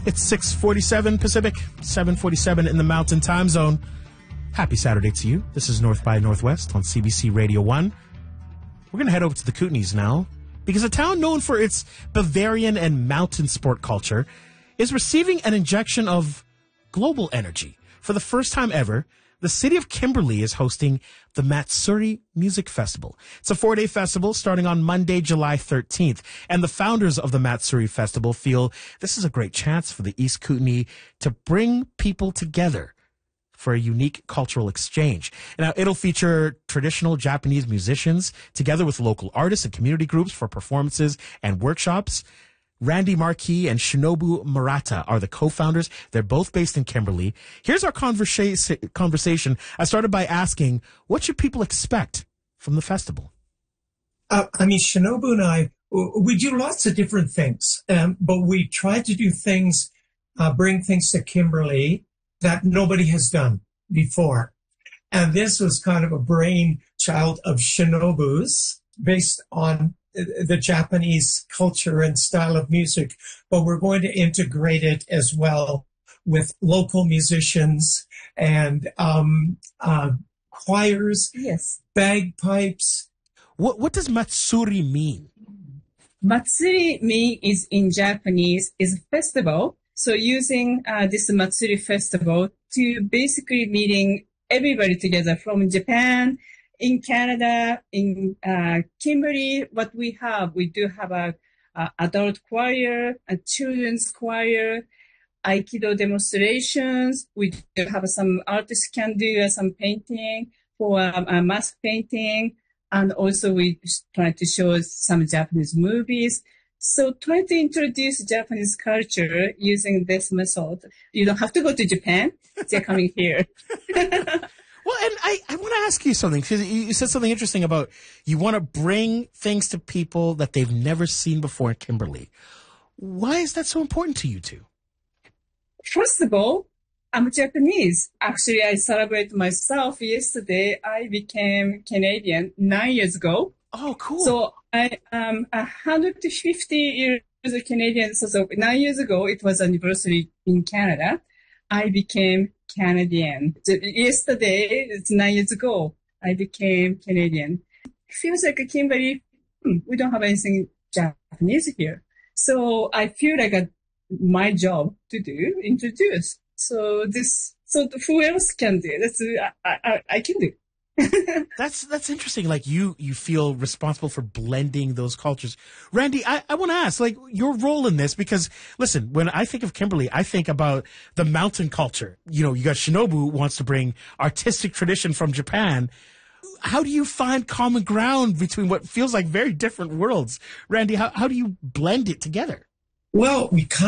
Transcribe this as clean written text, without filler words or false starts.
It's 6:47 Pacific, 7:47 in the Mountain Time Zone. Happy Saturday to you. This is North by Northwest on CBC Radio 1. We're going to head over to the Kootenays now, because a town known for its Bavarian and mountain sport culture is receiving an injection of global energy. For the first time ever, the city of Kimberley is hosting the Matsuri Music Festival. It's a 4-day festival starting on Monday, July 13th. And the founders of the Matsuri Festival feel this is a great chance for the East Kootenay to bring people together for a unique cultural exchange. Now, it'll feature traditional Japanese musicians together with local artists and community groups for performances and workshops. Randy Marquis and Shinobu Murata are the co-founders. They're both based in Kimberley. Here's our conversation. I started by asking, what should people expect from the festival? Shinobu and I, we do lots of different things, but we try to do things, bring things to Kimberley that nobody has done before. And this was kind of a brainchild of Shinobu's based on the Japanese culture and style of music, but we're going to integrate it as well with local musicians and choirs, yes, bagpipes. What does Matsuri mean? Matsuri is in Japanese is festival. So using this Matsuri festival to basically meeting everybody together from Japan, in Canada, in Kimberley, what we do have a adult choir, a children's choir, Aikido demonstrations. We do have some artists can do some painting for mask painting. And also we try to show some Japanese movies. So try to introduce Japanese culture using this method. You don't have to go to Japan. They're coming here. Well, and I want to ask you something, because you said something interesting about you want to bring things to people that they've never seen before in Kimberley. Why is that so important to you two? First of all, I'm Japanese. Actually, I celebrated myself yesterday. I became Canadian 9 years ago. Oh, cool. So I am 150 years Canadian. So 9 years ago, it was anniversary in Canada. I became Canadian. Yesterday, it's 9 years ago, I became Canadian. It feels like a Kimberley, we don't have anything Japanese here. So I feel like my job to do, introduce. So who else can do? I can do. That's interesting. Like you feel responsible for blending those cultures. Randy, I want to ask, like, your role in this, because listen, when I think of Kimberley, I think about the mountain culture. You know, you got Shinobu who wants to bring artistic tradition from Japan. How do you find common ground between what feels like very different worlds? Randy, how do you blend it together? Well, we